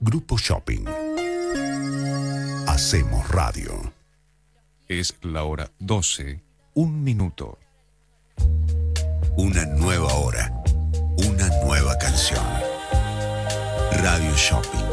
Grupo Shopping. Hacemos radio. Es la hora 12, 1 minuto. Una nueva hora. Una nueva canción. Radio Shopping.